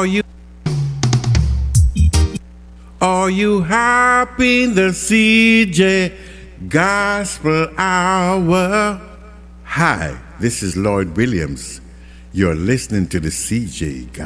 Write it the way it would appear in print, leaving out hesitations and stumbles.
Are you happy in the CJ Gospel Hour? Hi, this is Lloyd Williams. You're listening to the CJ Gospel